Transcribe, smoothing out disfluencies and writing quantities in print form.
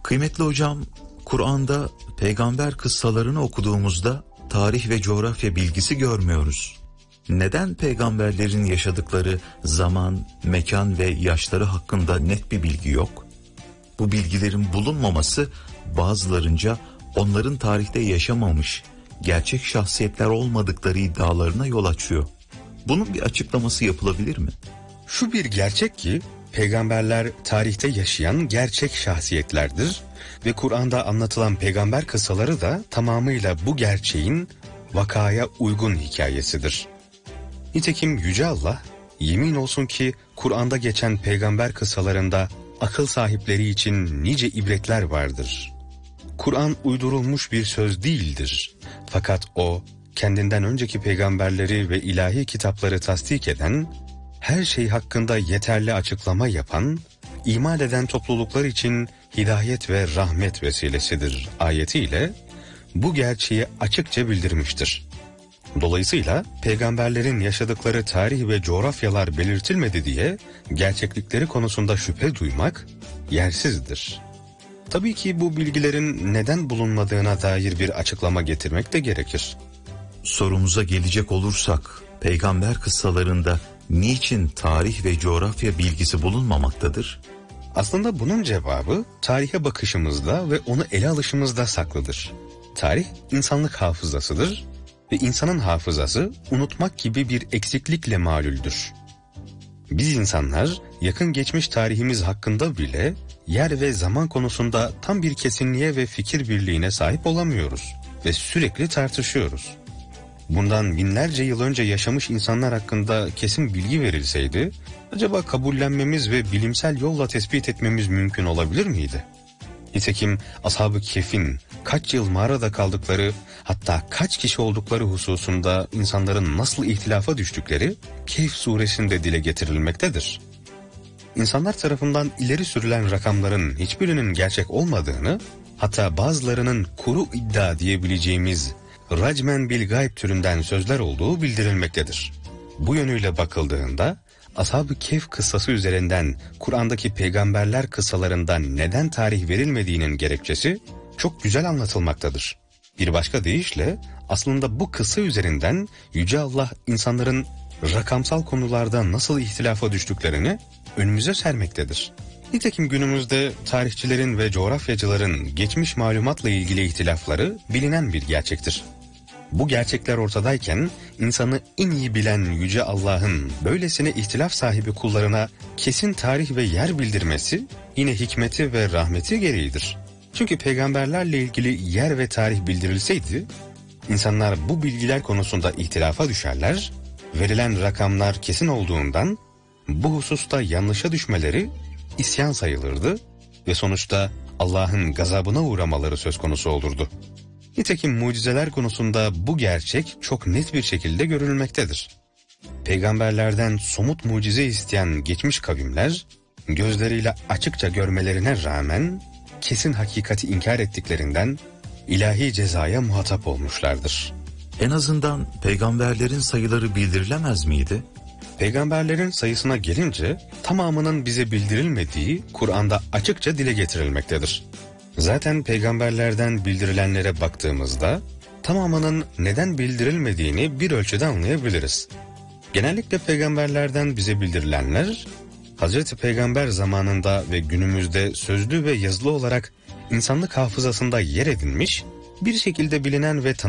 Kıymetli hocam, Kur'an'da peygamber kıssalarını okuduğumuzda tarih ve coğrafya bilgisi görmüyoruz. Neden peygamberlerin yaşadıkları zaman, mekan ve yaşları hakkında net bir bilgi yok? Bu bilgilerin bulunmaması bazılarınca onların tarihte yaşamamış, gerçek şahsiyetler olmadıkları iddialarına yol açıyor. Bunun bir açıklaması yapılabilir mi? Şu bir gerçek ki peygamberler tarihte yaşayan gerçek şahsiyetlerdir ve Kur'an'da anlatılan peygamber kıssaları da tamamıyla bu gerçeğin vakaya uygun hikayesidir. Nitekim Yüce Allah, yemin olsun ki Kur'an'da geçen peygamber kıssalarında akıl sahipleri için nice ibretler vardır. Kur'an uydurulmuş bir söz değildir. Fakat o, kendinden önceki peygamberleri ve ilahi kitapları tasdik eden, her şey hakkında yeterli açıklama yapan, iman eden topluluklar için hidayet ve rahmet vesilesidir ayetiyle bu gerçeği açıkça bildirmiştir. Dolayısıyla peygamberlerin yaşadıkları tarih ve coğrafyalar belirtilmedi diye gerçeklikleri konusunda şüphe duymak yersizdir. Tabii ki bu bilgilerin neden bulunmadığına dair bir açıklama getirmek de gerekir. Sorumuza gelecek olursak, peygamber kıssalarında niçin tarih ve coğrafya bilgisi bulunmamaktadır? Aslında bunun cevabı tarihe bakışımızda ve onu ele alışımızda saklıdır. Tarih insanlık hafızasıdır ve insanın hafızası unutmak gibi bir eksiklikle malüldür. Biz insanlar yakın geçmiş tarihimiz hakkında bile yer ve zaman konusunda tam bir kesinliğe ve fikir birliğine sahip olamıyoruz ve sürekli tartışıyoruz. Bundan binlerce yıl önce yaşamış insanlar hakkında kesin bilgi verilseydi, acaba kabullenmemiz ve bilimsel yolla tespit etmemiz mümkün olabilir miydi? Nitekim Ashab-ı Kehf'in kaç yıl mağarada kaldıkları, hatta kaç kişi oldukları hususunda insanların nasıl ihtilafa düştükleri Kehf suresinde dile getirilmektedir. İnsanlar tarafından ileri sürülen rakamların hiçbirinin gerçek olmadığını, hatta bazılarının kuru iddia diyebileceğimiz racmen bil gayb türünden sözler olduğu bildirilmektedir. Bu yönüyle bakıldığında Ashab-ı Kehf kıssası üzerinden Kur'an'daki peygamberler kıssalarından neden tarih verilmediğinin gerekçesi çok güzel anlatılmaktadır. Bir başka deyişle aslında bu kıssa üzerinden Yüce Allah insanların rakamsal konularda nasıl ihtilafa düştüklerini önümüze sermektedir. Nitekim günümüzde tarihçilerin ve coğrafyacıların geçmiş malumatla ilgili ihtilafları bilinen bir gerçektir. Bu gerçekler ortadayken insanı en iyi bilen Yüce Allah'ın böylesine ihtilaf sahibi kullarına kesin tarih ve yer bildirmesi yine hikmeti ve rahmeti gereğidir. Çünkü peygamberlerle ilgili yer ve tarih bildirilseydi, insanlar bu bilgiler konusunda ihtilafa düşerler, verilen rakamlar kesin olduğundan bu hususta yanlışa düşmeleri isyan sayılırdı ve sonuçta Allah'ın gazabına uğramaları söz konusu olurdu. Nitekim mucizeler konusunda bu gerçek çok net bir şekilde görülmektedir. Peygamberlerden somut mucize isteyen geçmiş kavimler, gözleriyle açıkça görmelerine rağmen kesin hakikati inkar ettiklerinden ilahi cezaya muhatap olmuşlardır. En azından peygamberlerin sayıları bildirilemez miydi? Peygamberlerin sayısına gelince tamamının bize bildirilmediği Kur'an'da açıkça dile getirilmektedir. Zaten peygamberlerden bildirilenlere baktığımızda tamamının neden bildirilmediğini bir ölçüde anlayabiliriz. Genellikle peygamberlerden bize bildirilenler, Hazreti Peygamber zamanında ve günümüzde sözlü ve yazılı olarak insanlık hafızasında yer edinmiş, bir şekilde bilinen ve